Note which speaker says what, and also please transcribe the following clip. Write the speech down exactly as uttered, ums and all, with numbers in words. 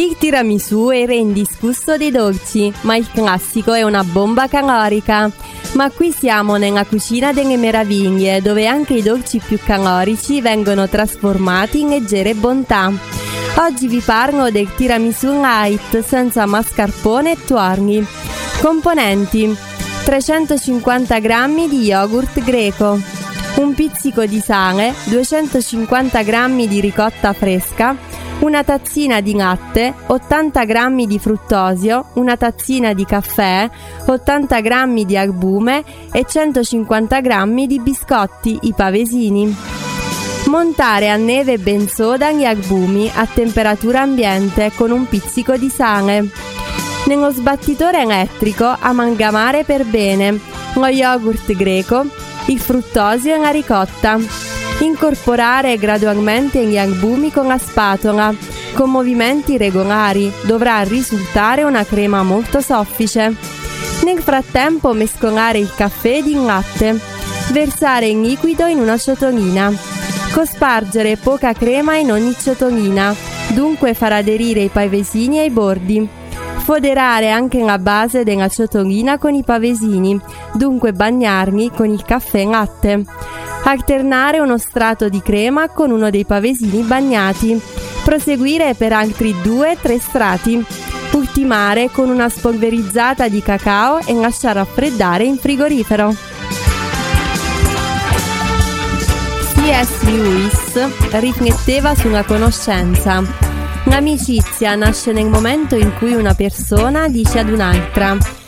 Speaker 1: Il tiramisù è il re indiscusso dei dolci, ma il classico è una bomba calorica. Ma qui siamo nella cucina delle meraviglie, dove anche i dolci più calorici vengono trasformati in leggere bontà. Oggi vi parlo del tiramisù light, senza mascarpone e tuorli. Componenti: trecentocinquanta grammi di yogurt greco, un pizzico di sale, duecentocinquanta grammi di ricotta fresca, una tazzina di latte, ottanta grammi di fruttosio, una tazzina di caffè, ottanta grammi di albume e centocinquanta grammi di biscotti, i pavesini. Montare a neve ben soda gli albumi a temperatura ambiente con un pizzico di sale. Nello sbattitore elettrico amalgamare per bene lo yogurt greco, il fruttosio e la ricotta. Incorporare gradualmente gli albumi con la spatola, con movimenti regolari. Dovrà risultare una crema molto soffice. Nel frattempo mescolare il caffè ed il latte. Versare il liquido in una ciotolina. Cospargere poca crema in ogni ciotolina, dunque far aderire i pavesini ai bordi. Foderare anche la base della ciotolina con i pavesini, dunque bagnarli con il caffè latte. Alternare uno strato di crema con uno dei pavesini bagnati. Proseguire per altri due tre strati. Ultimare con una spolverizzata di cacao e lasciare raffreddare in frigorifero. C S. Lewis rifletteva sulla conoscenza. L'amicizia nasce nel momento in cui una persona dice ad un'altra: